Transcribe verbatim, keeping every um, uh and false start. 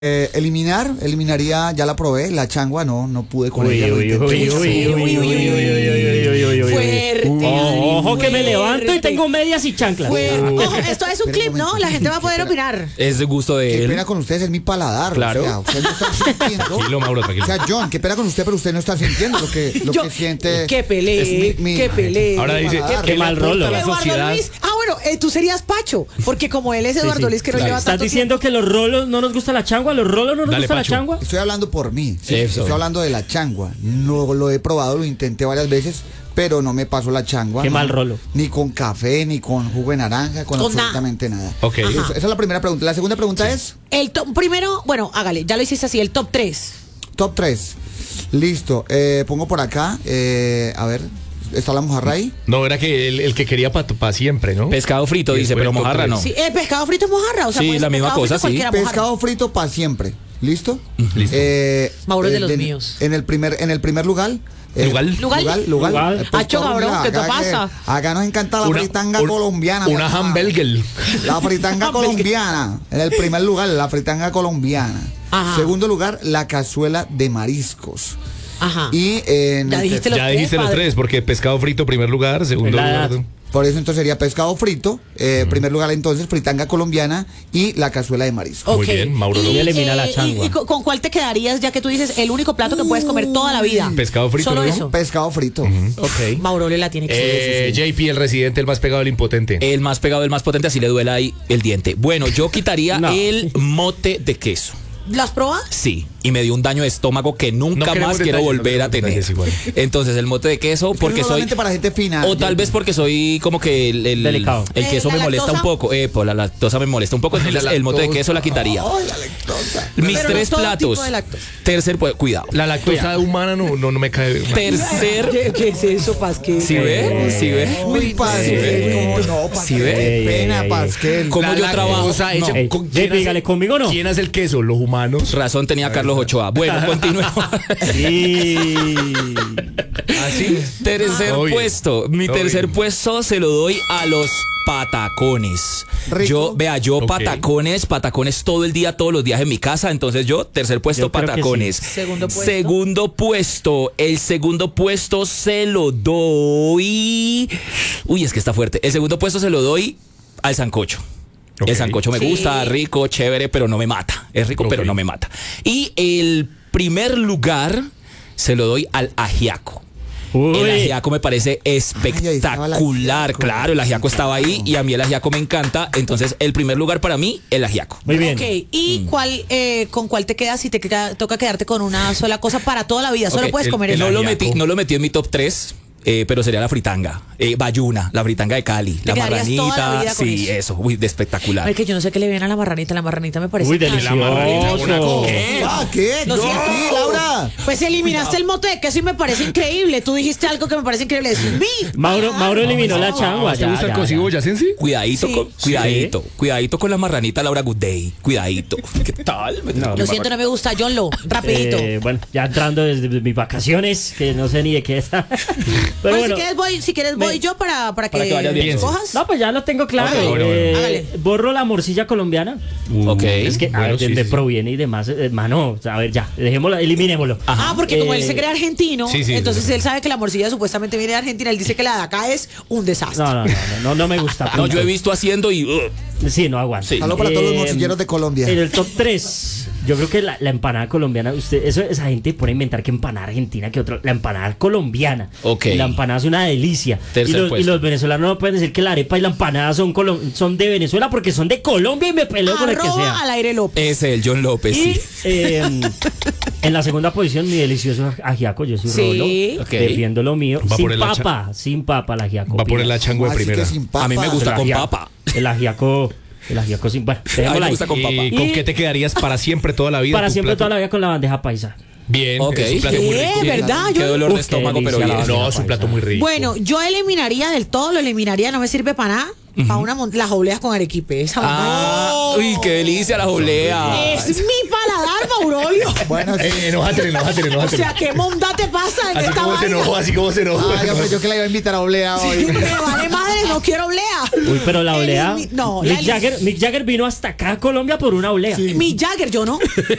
Eh, eliminar, eliminaría, ya la probé, la changua, no, no pude con ella. Uy, uy, uy, uy, uy, uy, uy, uy, uy, uy, uy. Fuerte. Oh, ojo que me levanto y tengo medias y chanclas. Fuerte. Ojo, esto es un clip, ¿no? La gente va a poder opinar. Es de gusto de Qué él. pena con ustedes, es mi paladar. Claro. O sea, usted no está sintiendo. Tranquilo, Mauro, O tranquilo. sea, John, qué pena con usted, pero usted no está sintiendo lo que, lo Yo- que siente. Que pelee, es mi- mi- que pelee. Ahora dice, paladar. ¿qué Qué mal le aporta rolo. a la Eduardo sociedad? Luis. Ah, bueno, eh, tú serías Pacho, porque como él es Eduardo Sí, sí, Luis, que no claro. lleva ¿Estás tanto diciendo que los rolos no nos gusta la changua? ¿Los rolos no nos Dale, gusta Pacho. la changua? Estoy hablando por mí. ¿sí? Eso. Estoy hablando de la changua. No lo he probado, lo intenté varias veces, pero no me paso la changua. Qué no. mal rolo. Ni con café, ni con jugo de naranja, con, Con absolutamente nada. Ok. Eso- esa es la primera pregunta. La segunda pregunta es El top, primero, bueno, hágale, ya lo hiciste así, el top tres. top tres. Listo. Eh, pongo por acá. eh, a ver, ¿está la mojarra ahí? No, era que el, el que quería para siempre, ¿no? Pescado frito, Y dice, después pero el top mojarra tres. no. Sí, el pescado frito es mojarra, o sea, Sí, puede la ser misma pescado cosa, frito, sí. cualquiera mojarra. Pescado frito para siempre. ¿Listo? Listo. Eh, Mauro es de eh, los míos. En el primer, en el primer lugar. eh, ¿Lugar? ¿Lugar? Lugar. Lugar. El pescado Acho, cabrón, lugar. ¿qué te Acá pasa? que- Acá nos encanta la fritanga un- colombiana. mi Una hermano. hamburger. La fritanga colombiana. En el primer lugar, la fritanga colombiana. Ajá. Segundo lugar, la cazuela de mariscos. Ajá. Y en Ya el dijiste tercer- los Ya tres, dijiste los padre. tres, porque pescado frito, primer lugar, segundo La lugar. edad. Por eso entonces sería pescado frito. Eh, Primer lugar entonces, fritanga colombiana y la cazuela de mariscos. Muy Ok. bien, Mauro Y, López. elimina la eh, y- changua. y con, con cuál te quedarías, ya que tú dices el único plato que puedes comer toda la vida? Pescado frito, Solo ¿no? eso. Pescado frito. Ok. Mauro le la tiene que Eh, J P, el residente, el más pegado, el impotente. El más pegado, el más potente, así le duela ahí el diente. Bueno, yo quitaría No. el mote de queso. ¿Las probas? Sí, y me dio un daño de estómago que No nunca queremos más quiero detalles, no volver a queremos tener. detalles igual. Entonces, el mote de queso, porque Porque soy. solamente para gente fina. O tal vez porque soy como que el, el, Delicado. el queso Eh, ¿la me molesta lactosa? un poco. Eh, pues la lactosa me molesta un poco. Entonces, el mote de queso la quitaría. Ay, la lactosa. Mis Pero no tres todo platos. tipo de lactosa. Tercer, pues, cuidado. La lactosa humana no, no, no me cae mal. Tercer. ¿Qué, qué es eso, Pasquel? ¿Sí ve? ¿Sí ve? Uy, Pasquel, ¿cómo no, Pasquel? ¿Sí ve? Qué pena, Ey, ey, ey. Pasquel. ¿Cómo La yo trabajo? lactosa hecha- No. Ey, ¿con J P, quién hace- dígale, ¿conmigo no? ¿Quién hace el queso? ¿Los humanos? Razón tenía Carlos Ochoa. Bueno, continuemos. Sí. ¿Así? Tercer Oye, puesto. Mi oye. tercer puesto se lo doy a los patacones. Rico. Yo, vea, yo Ok. patacones, patacones todo el día, todos los días en mi casa. Entonces yo, tercer puesto, Yo creo que patacones. sí. Segundo puesto. Segundo puesto. El segundo puesto se lo doy. Uy, es que está fuerte. El segundo puesto se lo doy al sancocho. Ok. El sancocho me Sí. gusta, rico, chévere, pero no me mata. Es rico, pero Ok. no me mata. Y el primer lugar se lo doy al ajiaco. Uy. El ajiaco me parece Ay, ahí estaba el espectacular. ajiaco. Claro, el ajiaco estaba ahí y a mí el ajiaco me encanta. Entonces, el primer lugar para mí, el ajiaco. Muy bien. Ok, ¿y cuál, eh, con cuál te quedas si te queda- toca quedarte con una sola cosa para toda la vida? Solo Ok, puedes el- comer el eso. No lo, ajiaco. metí, no lo metí en mi top tres. Eh, pero sería la fritanga, eh, bayuna, la fritanga de Cali, la quedarías toda la marranita, vida con sí, eso. eso, uy, de espectacular. Ay, que yo no sé qué le viene a la marranita. La marranita me parece Uy, tan- delicioso. ¿Qué? Ah, ¿qué? Lo No, siento. sí, Laura. Pues eliminaste el mote de queso y me parece increíble. Tú dijiste algo que me parece increíble. Es mi. Mauro, Mauro eliminó la changua. ¿Te ya, gusta el ya, cocido ya. boyacense? Cuidadito, Sí. con, cuidadito, cuidadito con la marranita Laura Good Day, cuidadito. ¿Qué tal? No, Lo siento, no me gusta. John Lo, rapidito. Eh, bueno, ya entrando desde mis vacaciones, que no sé ni de qué es. Pero Bueno, bueno, si quieres voy, si quieres voy me- yo para, para que, para que vayas bien. escojas. no, pues ya lo tengo claro. Ok, bueno, Eh, bueno. Hágale. borro la morcilla colombiana. Ok. Es que, a Bueno, ver, de sí, dónde sí, sí. proviene y demás. Eh, mano, a ver, ya, dejémoslo, eliminémoslo. Ah, porque como él Eh, se cree argentino, sí, sí, entonces sí. él sabe que la morcilla supuestamente viene de Argentina. Él dice que la de acá es un desastre. No, no, no, no, no, no me gusta. No, punto. yo he visto haciendo y... uh, Sí, no aguanto. Sí. Saludos para todos los Eh, morcilleros de Colombia. En el top tres, yo creo que la, la empanada colombiana, usted, eso, esa gente pone a inventar que empanada argentina, que otra, la empanada colombiana. Ok. La empanada es una delicia. Tercer y, los, y puesto. los venezolanos no pueden decir que la arepa y la empanada son, colom- son de Venezuela porque son de Colombia y me peleo con el que Arroba sea. al aire López. Ese, el John López, Y sí. eh, en la segunda posición, mi delicioso ajiaco, yo soy Sí. Rolo, Ok. defiendo lo mío. Va sin por el hacha- papa, sin papa el ajiaco. Va a poner la pilas. changua de Así que primera. sin papa. A mí me gusta El con ajiaco- papa. El ajiaco, el ajiaco sin... Bueno, A mí dejémosla me ahí. gusta con papa. ¿Y con Y- qué te quedarías para siempre toda la vida? Para tu siempre plato? toda la vida con la bandeja paisa. Bien, Ok. es un plato muy ¿Qué? rico. ¿Verdad? Qué Yo- dolor Uf, de estómago, qué pero delicia bien. la No, es un plato muy rico. Bueno, yo eliminaría del todo, lo eliminaría, no me sirve para nada. Para una mon- las obleas con arequipe. Esa Ah, uy, qué delicia la no. olea. Es mi paladar, Mauro. Braulio. Bueno, sí. Eh, enójate, enójate, O enójate. sea, ¿qué monda te pasa en Así esta como se vaina? enojó, así como se enojó. Ay, hombre, yo que la iba a invitar a Oblea hoy. Me vale madre, no quiero oblea. Uy, pero la olea. Elimi- no, Mick la- Jagger, Mick Jagger vino hasta acá a Colombia por una olea. Sí. Mi Jagger, yo no.